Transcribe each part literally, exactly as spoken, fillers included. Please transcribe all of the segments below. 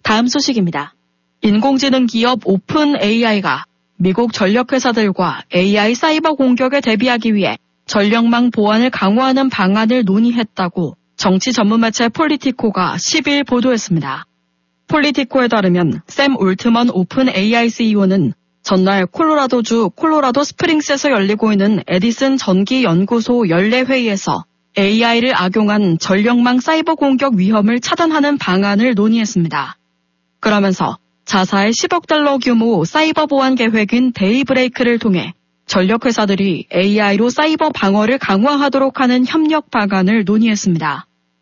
다음 소식입니다. 인공지능 기업 오픈 에이아이가 미국 전력회사들과 에이아이 사이버 공격에 대비하기 위해 전력망 보안을 강화하는 방안을 논의했다고 정치 전문 매체 폴리티코가 십일 보도했습니다. 폴리티코에 따르면 샘 올트먼 오픈 에이아이 씨이오는 전날 콜로라도주 콜로라도 스프링스에서 열리고 있는 에디슨 전기연구소 연례회의에서 에이아이를 악용한 전력망 사이버 공격 위험을 차단하는 방안을 논의했습니다. 그러면서 자사의 십억 달러 규모 사이버 보안 계획인 데이브레이크를 통해 전력회사들이 에이아이로 사이버 방어를 강화하도록 하는 협력 방안을 논의했습니다.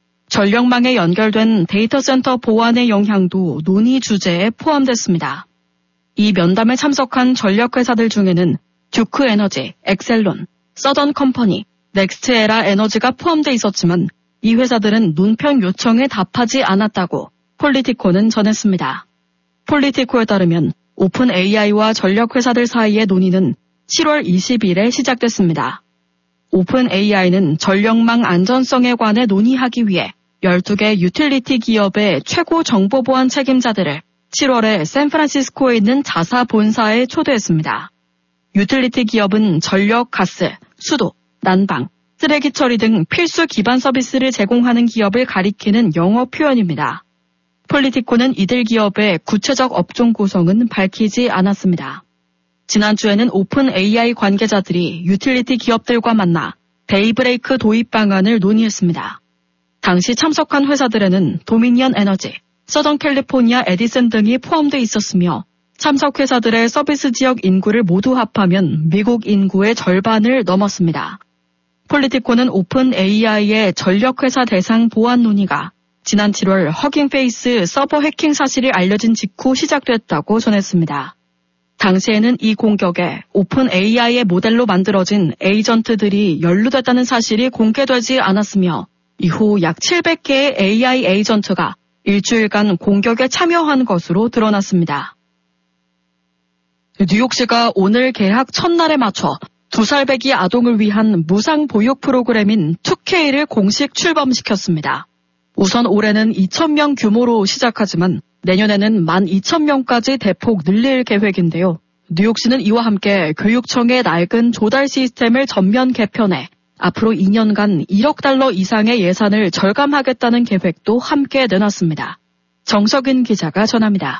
전력망에 연결된 데이터 센터 보안의 영향도 논의 주제에 포함됐습니다. 이 면담에 참석한 전력회사들 중에는 듀크 에너지, 엑셀론, 서던 컴퍼니, 넥스트에라 에너지가 포함돼 있었지만 이 회사들은 논평 요청에 답하지 않았다고 폴리티코는 전했습니다. 폴리티코에 따르면 오픈 에이아이와 전력회사들 사이의 논의는 칠월 이십일에 시작됐습니다. 오픈 에이아이는 전력망 안전성에 관해 논의하기 위해 열두 개 유틸리티 기업의 최고 정보보안 책임자들을 칠월에 샌프란시스코에 있는 자사 본사에 초대했습니다. 유틸리티 기업은 전력, 가스, 수도, 난방, 쓰레기 처리 등 필수 기반 서비스를 제공하는 기업을 가리키는 영어 표현입니다. 폴리티코는 이들 기업의 구체적 업종 구성은 밝히지 않았습니다. 지난주에는 오픈 에이아이 관계자들이 유틸리티 기업들과 만나 데이브레이크 도입 방안을 논의했습니다. 당시 참석한 회사들에는 도미니언 에너지, 서던 캘리포니아 에디슨 등이 포함돼 있었으며 참석 회사들의 서비스 지역 인구를 모두 합하면 미국 인구의 절반을 넘었습니다. 폴리티코는 오픈 에이아이의 전력회사 대상 보안 논의가 지난 칠월 허깅페이스 서버 해킹 사실이 알려진 직후 시작됐다고 전했습니다. 당시에는 이 공격에 오픈 에이아이의 모델로 만들어진 에이전트들이 연루됐다는 사실이 공개되지 않았으며 이후 약 칠백 개의 에이아이 에이전트가 일주일간 공격에 참여한 것으로 드러났습니다. 뉴욕시가 오늘 개학 첫날에 맞춰 두 살배기 아동을 위한 무상 보육 프로그램인 투케이를 공식 출범시켰습니다. 우선 올해는 이천 명 규모로 시작하지만 내년에는 만 이천 명까지 대폭 늘릴 계획인데요. 뉴욕시는 이와 함께 교육청의 낡은 조달 시스템을 전면 개편해 앞으로 이 년간 일억 달러 이상의 예산을 절감하겠다는 계획도 함께 내놨습니다. 정석인 기자가 전합니다.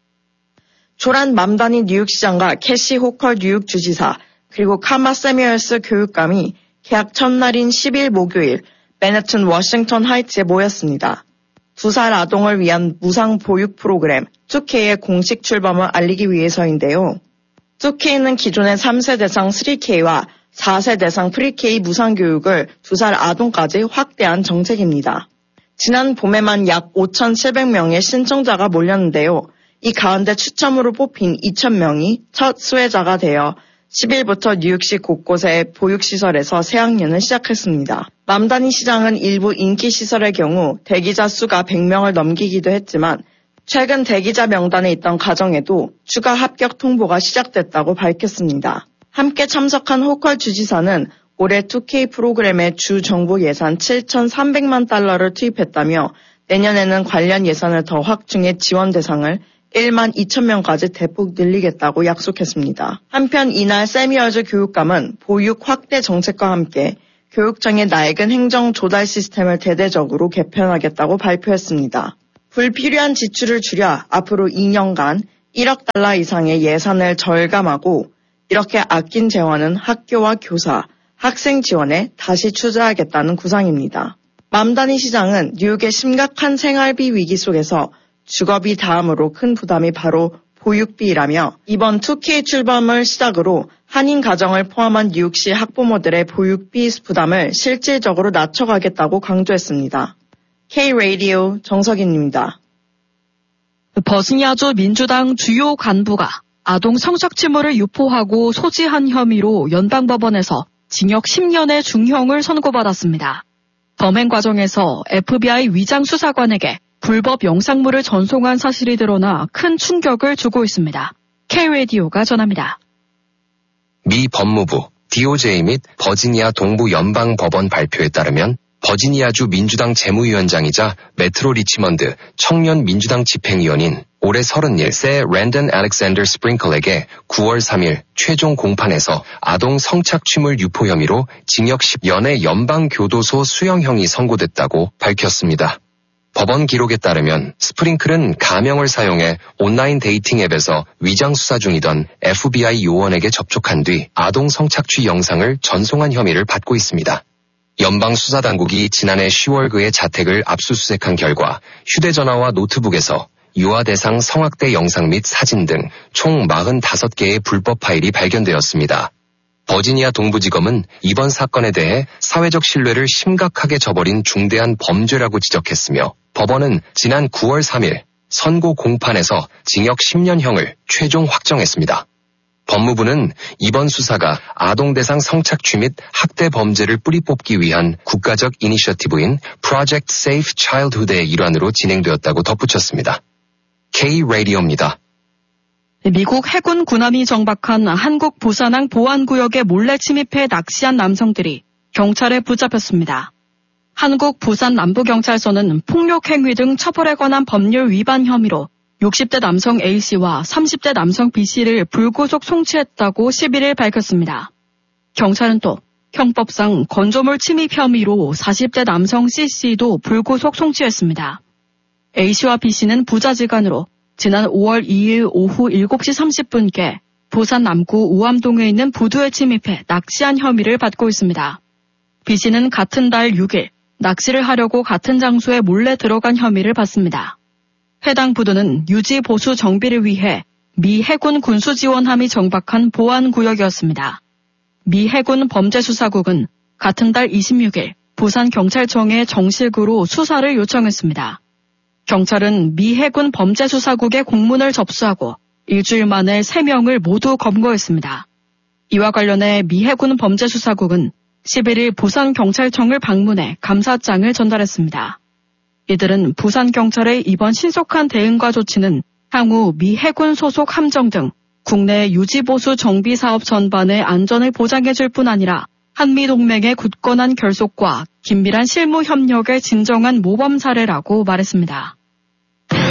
조란 맘다니 뉴욕시장과 캐시 호컬 뉴욕 주지사 그리고 카마 세뮤얼스 교육감이 개학 첫날인 십일 목요일 맨해튼 워싱턴 하이츠에 모였습니다. 두 살 아동을 위한 무상 보육 프로그램 투케이의 공식 출범을 알리기 위해서인데요. 투케이는 기존의 삼 세 대상 쓰리 케이와 사 세 대상 프리케이 무상 교육을 두 살 아동까지 확대한 정책입니다. 지난 봄에만 약 오천칠백 명의 신청자가 몰렸는데요. 이 가운데 추첨으로 뽑힌 이천 명이 첫 수혜자가 되어 십일부터 뉴욕시 곳곳의 보육시설에서 새학년을 시작했습니다. 맘다니 시장은 일부 인기시설의 경우 대기자 수가 백 명을 넘기기도 했지만 최근 대기자 명단에 있던 가정에도 추가 합격 통보가 시작됐다고 밝혔습니다. 함께 참석한 호컬 주지사는 올해 투케이 프로그램의 주 정부 예산 칠천삼백만 달러를 투입했다며 내년에는 관련 예산을 더 확충해 지원 대상을 일만 이천 명까지 대폭 늘리겠다고 약속했습니다. 한편 이날 세뮤얼즈 교육감은 보육 확대 정책과 함께 교육청의 낡은 행정 조달 시스템을 대대적으로 개편하겠다고 발표했습니다. 불필요한 지출을 줄여 앞으로 이 년간 일억 달러 이상의 예산을 절감하고 이렇게 아낀 재원은 학교와 교사, 학생 지원에 다시 투자하겠다는 구상입니다. 맘다니 시장은 뉴욕의 심각한 생활비 위기 속에서 주거비 다음으로 큰 부담이 바로 보육비라며 이번 투케이 출범을 시작으로 한인 가정을 포함한 뉴욕시 학부모들의 보육비 부담을 실질적으로 낮춰가겠다고 강조했습니다. K-라디오 정석인입니다. 버지니아주 민주당 주요 간부가 아동 성착취물을 유포하고 소지한 혐의로 연방법원에서 징역 십 년의 중형을 선고받았습니다. 범행 과정에서 에프비아이 위장 수사관에게 불법 영상물을 전송한 사실이 드러나 큰 충격을 주고 있습니다. K-라디오가 전합니다. 미 법무부, 디오제이 및 버지니아 동부 연방법원 발표에 따르면 버지니아주 민주당 재무위원장이자 메트로 리치먼드 청년 민주당 집행위원인 올해 서른일 세 랜던 알렉산더 스프링클에게 구월 삼일 최종 공판에서 아동 성착취물 유포 혐의로 징역 십 년의 연방교도소 수형형이 선고됐다고 밝혔습니다. 법원 기록에 따르면 스프링클은 가명을 사용해 온라인 데이팅 앱에서 위장 수사 중이던 에프비아이 요원에게 접촉한 뒤 아동 성착취 영상을 전송한 혐의를 받고 있습니다. 연방수사당국이 지난해 시월 그의 자택을 압수수색한 결과 휴대전화와 노트북에서 유아 대상 성학대 영상 및 사진 등 총 사십오 개의 불법 파일이 발견되었습니다. 버지니아 동부지검은 이번 사건에 대해 사회적 신뢰를 심각하게 저버린 중대한 범죄라고 지적했으며 법원은 지난 구월 삼일 선고 공판에서 징역 십 년형을 최종 확정했습니다. 법무부는 이번 수사가 아동 대상 성착취 및 학대 범죄를 뿌리 뽑기 위한 국가적 이니셔티브인 Project Safe Childhood의 일환으로 진행되었다고 덧붙였습니다. K-라디오입니다. 미국 해군 군함이 정박한 한국 부산항 보안구역에 몰래 침입해 낚시한 남성들이 경찰에 붙잡혔습니다. 한국 부산 남부경찰서는 폭력행위 등 처벌에 관한 법률 위반 혐의로 육십 대 남성 A씨와 삼십 대 남성 B씨를 불구속 송치했다고 십일일 밝혔습니다. 경찰은 또 형법상 건조물 침입 혐의로 사십 대 남성 C씨도 불구속 송치했습니다. A씨와 B씨는 부자지간으로 지난 오월 이일 오후 일곱 시 삼십 분께 부산 남구 우암동에 있는 부두에 침입해 낚시한 혐의를 받고 있습니다. B씨는 같은 달 육일 낚시를 하려고 같은 장소에 몰래 들어간 혐의를 받습니다. 해당 부두는 유지 보수 정비를 위해 미 해군 군수지원함이 정박한 보안구역이었습니다. 미 해군 범죄수사국은 같은 달 이십육일 부산경찰청에 정식으로 수사를 요청했습니다. 경찰은 미 해군 범죄수사국의 공문을 접수하고 일주일 만에 세 명을 모두 검거했습니다. 이와 관련해 미 해군 범죄수사국은 십일일 부산경찰청을 방문해 감사장을 전달했습니다. 이들은 부산경찰의 이번 신속한 대응과 조치는 향후 미 해군 소속 함정 등 국내 유지보수 정비사업 전반의 안전을 보장해줄 뿐 아니라 한미동맹의 굳건한 결속과 긴밀한 실무 협력의 진정한 모범 사례라고 말했습니다.